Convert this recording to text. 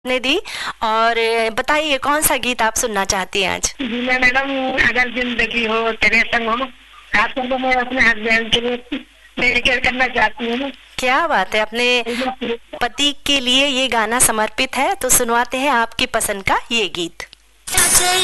ने दी। और बताइए कौन सा गीत आप सुनना चाहती हैं आज? जी मैं मैडम, अगर जिंदगी हो तेरे संग हो, खास करके मैं अपने हस्बैंड के लिए डेडिकेट करना चाहती हूँ। क्या बात है, अपने पति के लिए ये गाना समर्पित है, तो सुनवाते हैं आपकी पसंद का ये गीत।